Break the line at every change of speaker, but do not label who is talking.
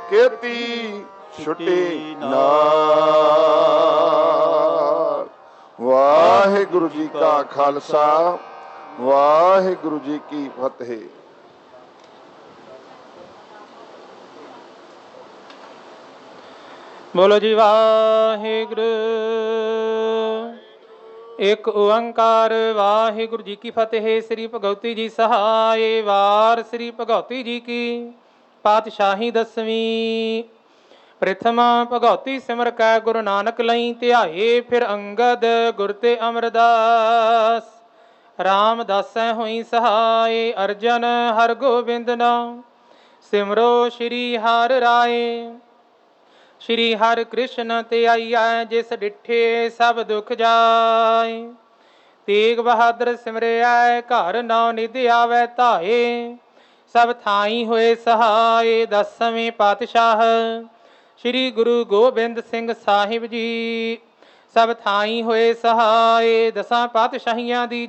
ਕੀਤੀ ਛੁੱਟੀ ਨਾਲ। ਵਾਹਿਗੁਰੂ ਜੀ ਕਾ ਖਾਲਸਾ, ਵਾਹਿਗੁਰੂ ਜੀ ਕੀ ਫਤਿਹ।
ਬੋਲੋ ਜੀ ਵਾਹਿਗੁਰੂ। ਇੱਕ ਓੰਕਾਰ ਵਾਹਿਗੁਰੂ ਜੀ ਕੀ ਫਤਿਹ। ਸ੍ਰੀ ਭਗਵਤੀ ਜੀ ਸਹਾਏ। ਵਾਰ ਸ੍ਰੀ ਭਗਵਤੀ ਜੀ ਕੀ ਪਾਤਸ਼ਾਹੀ ਦਸਵੀਂ। ਪ੍ਰਥਮ ਭਗਵਤੀ ਸਿਮਰ ਕੈ ਗੁਰੂ ਨਾਨਕ ਲਈ ਧਿਆਏ। ਫਿਰ ਅੰਗਦ ਗੁਰ ਤੇ ਅਮਰਦਾਸ। ਰਾਮਦਾਸੈ ਹੋਈ ਸਹਾਏ। ਅਰਜਨ ਹਰ ਗੋਬਿੰਦ ਨਾਮ ਸਿਮਰੋ ਸ਼੍ਰੀ ਹਰਿ ਰਾਏ। ਸ਼੍ਰੀ ਹਰਿ ਕ੍ਰਿਸ਼ਨ ਤੇ ਆਈਐ ਜਿਸ ਡਿਠੇ ਸਭ ਦੁਖ ਜਾਏ। ਤੇਗ ਬਹਾਦਰ ਸਿਮਰਿਐ ਘਰ ਨੌ ਨਿਧ ਆਵੈ ਧਾਏ। ਸਭ ਥਾਈ ਹੋਏ ਸਹਾਏ। ਦਸਵੇਂ ਪਾਤਸ਼ਾਹ ਸ਼੍ਰੀ ਗੁਰੂ ਗੋਬਿੰਦ ਸਿੰਘ ਸਾਹਿਬ ਜੀ। ਸਭ ਥਾਈ ਹੋਏ ਸਹਾਏ। ਦਸਾਂ ਪਾਤਸ਼ਾਹੀਆਂ ਦੀ